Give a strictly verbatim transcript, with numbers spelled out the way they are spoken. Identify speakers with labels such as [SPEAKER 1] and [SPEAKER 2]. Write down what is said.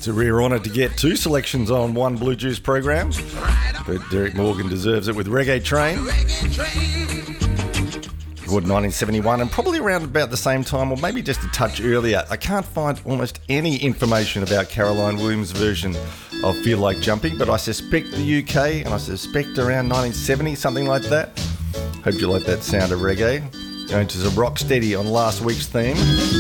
[SPEAKER 1] It's a rare honour to get two selections on one Blue Juice program, but Derek Morgan deserves it with Reggae Train. Recorded nineteen seventy-one, and probably around about the same time, or maybe just a touch earlier. I can't find almost any information about Caroline Williams' version of Feel Like Jumping, but I suspect the U K, and I suspect around nineteen seventy, something like that. Hope you like that sound of reggae. Going to some rock steady on last week's theme.